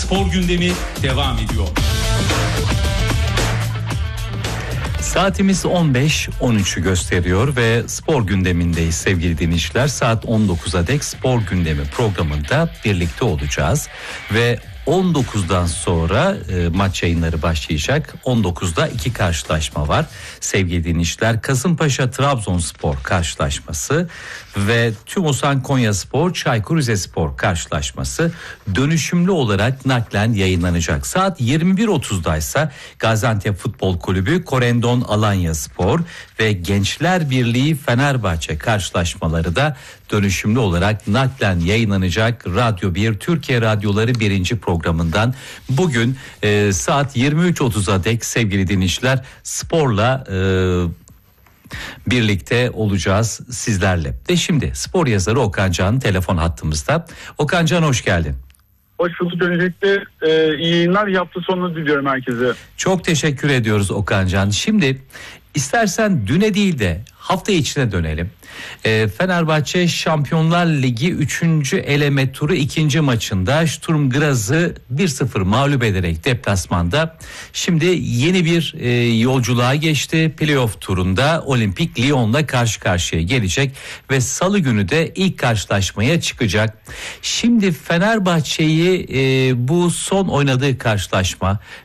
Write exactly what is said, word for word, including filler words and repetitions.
Spor gündemi devam ediyor. Saatimiz on beş on üçü gösteriyor ve spor gündemindeyiz sevgili dinleyiciler. Saat on dokuza dek spor gündemi programında birlikte olacağız ve on dokuzdan sonra e, maç yayınları başlayacak. on dokuzda iki karşılaşma var sevgili dinleyiciler. Kasımpaşa Trabzonspor karşılaşması ve TÜMOSAN Konyaspor Çaykur Rizespor karşılaşması dönüşümlü olarak naklen yayınlanacak. Saat yirmi bir otuzdaysa Gaziantep Futbol Kulübü Korendon Alanyaspor ve Gençler Birliği Fenerbahçe karşılaşmaları da dönüşümlü olarak naklen yayınlanacak. Radyo bir Türkiye Radyoları birinci programından bugün e, saat yirmi üç otuza dek sevgili dinleyiciler sporla e, birlikte olacağız sizlerle. Ve şimdi spor yazarı Okan Can telefon hattımızda. Okan Can hoş geldin. Hoş bulduk. Öncelikle e, iyi yayınlar, yaptı sonunu diliyorum herkese. Çok teşekkür ediyoruz Okan Can. Şimdi istersen düne değil de hafta içine dönelim. E, Fenerbahçe Şampiyonlar Ligi üçüncü eleme turu ikinci maçında Sturm Graz'ı bir sıfır mağlup ederek deplasmanda şimdi yeni bir e, yolculuğa geçti. Playoff turunda Olimpik Lyon'la karşı karşıya gelecek ve salı günü de ilk karşılaşmaya çıkacak. Şimdi Fenerbahçe'yi e, bu son oynadığı karşılaşma